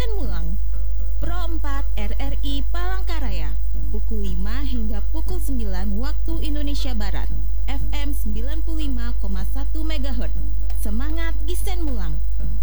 Isen Mulang. Pro 4 RRI Palangkaraya, pukul 5 hingga pukul 9 waktu Indonesia Barat, FM 95,1 MHz. Semangat Isen Mulang.